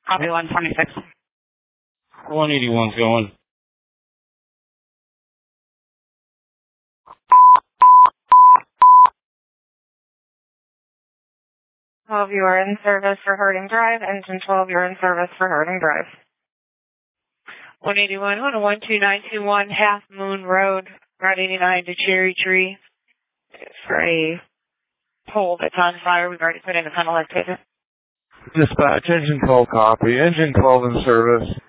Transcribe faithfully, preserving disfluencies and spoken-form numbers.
Copy one twenty-six. one eighty-one's going. twelve, you are in service for Harding Drive. Engine twelve, you're in service for Harding Drive. one eighty-one, one oh one two nine two one Half Moon Road, Route eighty-nine to Cherry Tree. For a pole that's on fire, we've already put in a tunnel activator. Dispatch, engine twelve copy. Engine twelve in service.